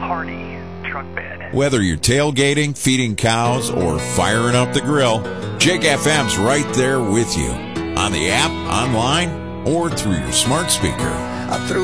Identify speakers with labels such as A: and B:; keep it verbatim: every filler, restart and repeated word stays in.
A: Hardy truck bed.
B: Whether you're tailgating, feeding cows, or firing up the grill, Jake F M's right there with you. On the app, online, or through your smart speaker.
C: I threw